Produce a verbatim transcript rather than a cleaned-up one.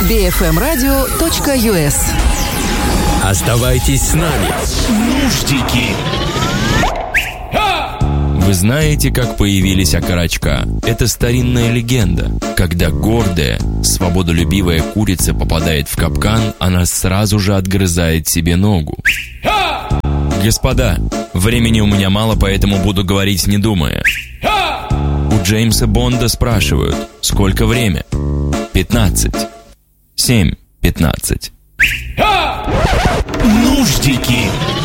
би эф эм радио точка ю эс. Оставайтесь с нами. Нуждики. Вы знаете, как появились окорочка? Это старинная легенда. Когда гордая, свободолюбивая курица попадает в капкан, она сразу же отгрызает себе ногу. Господа, времени у меня мало, поэтому буду говорить не думая. У Джеймса Бонда спрашивают, сколько время? Пятнадцать. Семь пятнадцать. Нуждики.